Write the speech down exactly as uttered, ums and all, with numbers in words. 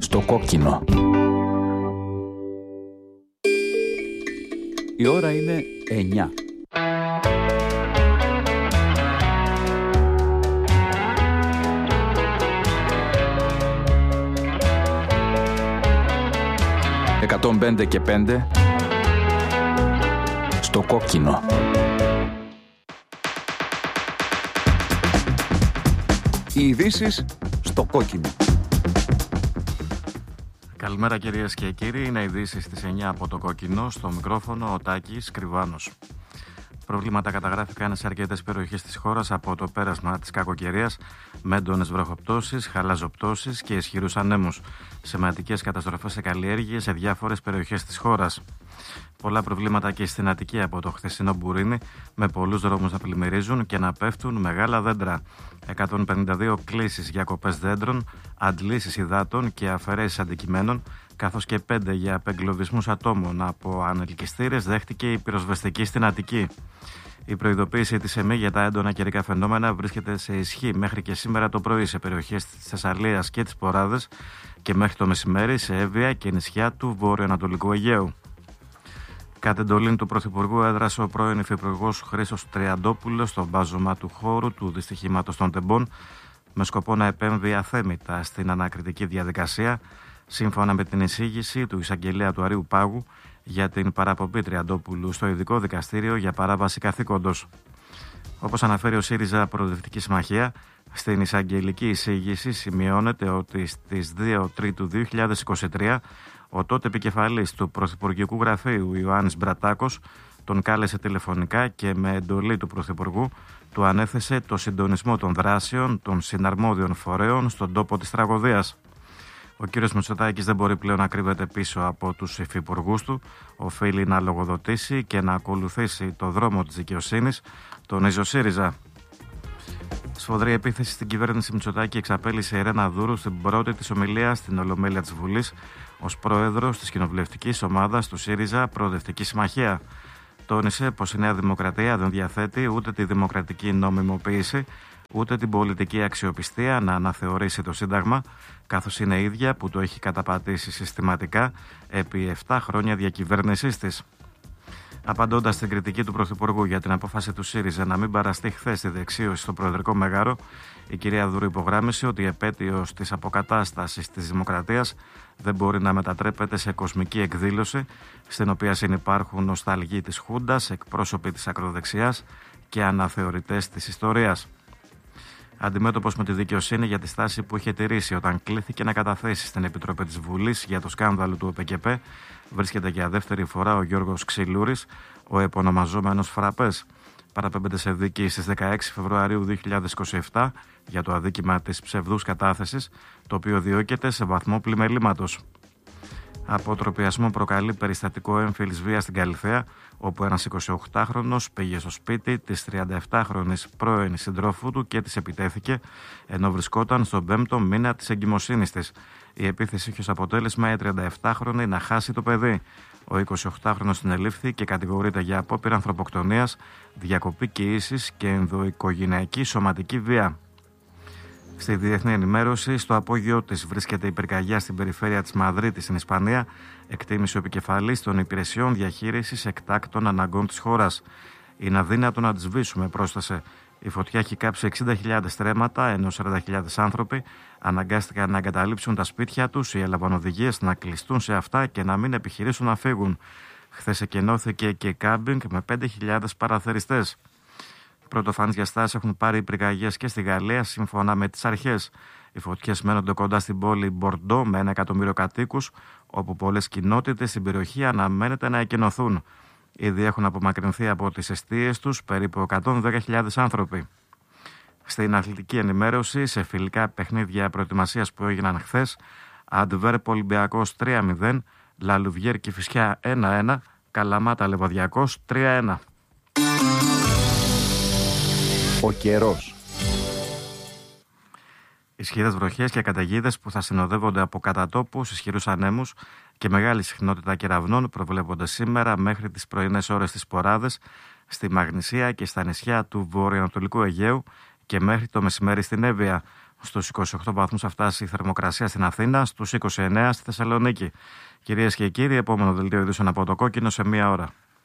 στο κόκκινο. Η ώρα είναι εννιά. εκατόν πέντε και πέντε στο κόκκινο. Οι ειδήσεις στο κόκκινο. Καλημέρα κυρίες και κύριοι, είναι ειδήσεις στις εννιά από το κόκκινο. Στο μικρόφωνο ο Τάκης Κρυβάνος. Προβλήματα καταγράφηκαν σε αρκετές περιοχές της χώρας από το πέρασμα της κακοκαιρίας, με έντονες βροχοπτώσεις, χαλαζοπτώσεις και ισχυρούς ανέμους. Σημαντικές καταστροφές σε καλλιέργειες σε διάφορες περιοχές της χώρας. Πολλά προβλήματα και στην Αττική από το χθεσινό μπουρίνι, με πολλούς δρόμους να πλημμυρίζουν και να πέφτουν μεγάλα δέντρα. εκατόν πενήντα δύο κλήσεις για κοπές δέντρων, αντλήσεις υδάτων και αφαιρέσεις αντικειμένων, καθώς και πέντε για απεγκλωβισμούς ατόμων από ανελκυστήρες δέχτηκε η πυροσβεστική στην Αττική. Η προειδοποίηση της ΕΜΗ για τα έντονα καιρικά φαινόμενα βρίσκεται σε ισχύ μέχρι και σήμερα το πρωί σε περιοχές της Θεσσαλίας και της Ποράδες και μέχρι το μεσημέρι σε Εύβοια και νησιά του βορειοανατολικού Αιγαίου. Κατ' εντολή του Πρωθυπουργού έδρασε ο πρώην Υφυπουργός Χρήστος Τριαντόπουλος στο μπάζωμα του χώρου του δυστυχήματος των Τεμπών, με σκοπό να επέμβει αθέμητα στην ανακριτική διαδικασία, σύμφωνα με την εισήγηση του εισαγγελέα του Αρείου Πάγου για την παραπομπή Τριαντόπουλου στο ειδικό δικαστήριο για παράβαση καθήκοντος. Όπως αναφέρει ο ΣΥΡΙΖΑ Προοδευτική Συμμαχία, στην εισαγγελική εισήγηση σημειώνεται ότι στις δύο Τρίτου δύο χιλιάδες είκοσι τρία ο τότε επικεφαλής του Πρωθυπουργικού Γραφείου Ιωάννης Μπρατάκος τον κάλεσε τηλεφωνικά και με εντολή του Πρωθυπουργού του ανέθεσε το συντονισμό των δράσεων των συναρμόδιων φορέων στον τόπο της τραγωδίας. Ο κύριος Μητσοτάκης δεν μπορεί πλέον να κρύβεται πίσω από τους υφυπουργούς του, οφείλει να λογοδοτήσει και να ακολουθήσει το δρόμο της δικαιοσύνης, τονίζει ο ΣΥΡΙΖΑ. Σφοδρή επίθεση στην κυβέρνηση Μητσοτάκη εξαπέλυσε η Ρένα Δούρου στην πρώτη της ομιλία στην Ολομέλεια της Βουλής ως πρόεδρος της κοινοβουλευτικής ομάδας του ΣΥΡΙΖΑ Προοδευτική Συμμαχία. Τόνισε πως η Νέα Δημοκρατία δεν διαθέτει ούτε τη δημοκρατική νομιμοποίηση, ούτε την πολιτική αξιοπιστία να αναθεωρήσει το Σύνταγμα, καθώς είναι η ίδια που το έχει καταπατήσει συστηματικά επί επτά χρόνια διακυβέρνησής της. Απαντώντας στην κριτική του Πρωθυπουργού για την απόφαση του ΣΥΡΙΖΑ να μην παραστεί χθες στη δεξίωση στο Προεδρικό Μέγαρο, η κυρία Δούρου υπογράμμισε ότι η επέτειος της αποκατάστασης της δημοκρατίας δεν μπορεί να μετατρέπεται σε κοσμική εκδήλωση, στην οποία συνυπάρχουν νοσταλγοί της Χούντας, εκπρόσωποι της ακροδεξιάς και αναθεωρητές της ιστορίας. Αντιμέτωπος με τη δικαιοσύνη για τη στάση που είχε τηρήσει όταν κλήθηκε να καταθέσει στην Επιτροπή της Βουλής για το σκάνδαλο του ΟΠΕΚΕΠΕ, βρίσκεται για δεύτερη φορά ο Γιώργος Ξυλούρης, ο επωνομαζόμενος Φραπές. Παραπέμπεται σε δίκη στις δεκαέξι Φεβρουαρίου δύο χιλιάδες είκοσι επτά για το αδίκημα της ψευδούς κατάθεσης, το οποίο διώκεται σε βαθμό πλημελήματος. Αποτροπιασμό προκαλεί περιστατικό έμφυλης βίας στην Καλιθέα, όπου ένας εικοσιοκτάχρονος πήγε στο σπίτι της τριανταεπτάχρονης πρώην συντρόφου του και της επιτέθηκε, ενώ βρισκόταν στον πέμπτο μήνα της εγκυμοσύνης της. Η επίθεση είχε ως αποτέλεσμα η τριανταεπτάχρονη να χάσει το παιδί. Ο εικοσιοκτάχρονος συνελήφθη και κατηγορείται για απόπειρα ανθρωποκτονίας, διακοπή κοίησης και ενδοοικογενειακή σωματική βία. Στη διεθνή ενημέρωση, στο απόγειό της βρίσκεται η πυρκαγιά στην περιφέρεια της Μαδρίτης στην Ισπανία, εκτίμησε ο επικεφαλής των υπηρεσιών διαχείρισης εκτάκτων αναγκών της χώρας. Είναι αδύνατο να τη σβήσουμε, πρόσθεσε. Η φωτιά έχει κάψει εξήντα χιλιάδες στρέμματα, ενώ σαράντα χιλιάδες άνθρωποι αναγκάστηκαν να εγκαταλείψουν τα σπίτια τους ή έλαβαν οδηγίες να κλειστούν σε αυτά και να μην επιχειρήσουν να φύγουν. Χθες εκενώθηκε και κάμπινγκ με πέντε χιλιάδες παραθεριστές. Πρωτοφανείς διαστάσεις έχουν πάρει οι πυρκαγιές και στη Γαλλία, σύμφωνα με τις αρχές. Οι φωτιές μένονται κοντά στην πόλη Μπορντό με ένα εκατομμύριο κατοίκους, όπου πολλές κοινότητες στην περιοχή αναμένεται να εκενωθούν. Ήδη έχουν απομακρυνθεί από τις εστίες τους περίπου εκατόν δέκα χιλιάδες άνθρωποι. Στην αθλητική ενημέρωση, σε φιλικά παιχνίδια προετοιμασίας που έγιναν χθες, Αντβέρπ Ολυμπιακός τρία μηδέν, Λαλουβιέρ Κηφισιά ένα ένα, Καλαμάτα Λεβαδιακός τρία ένα. Ο καιρός. Ισχυρές βροχές και καταιγίδες που θα συνοδεύονται από κατατόπους, ισχυρούς ανέμους και μεγάλη συχνότητα κεραυνών προβλέπονται σήμερα μέχρι τις πρωινές ώρες της Ποράδες, στη Μαγνησία και στα νησιά του βορειοανατολικού Αιγαίου και μέχρι το μεσημέρι στην Εύβοια. Στους είκοσι οκτώ βαθμούς θα φτάσει η θερμοκρασία στην Αθήνα, στους είκοσι εννέα στη Θεσσαλονίκη. Κυρίες και κύριοι, επόμενο δελτίο ειδήσεων από το Κόκκινο σε μία ώρα.